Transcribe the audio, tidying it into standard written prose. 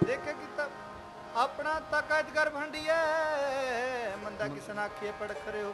ਦੇਖੇ ਕੀਤਾ ਆਪਣਾ ਤੱਕ ਅਜਗਰ ਭੰਡੀਏ ਮੰਦਾ ਕਿਸਨ ਆਖੀਏ ਪੜ ਖਰੇ ਹੋ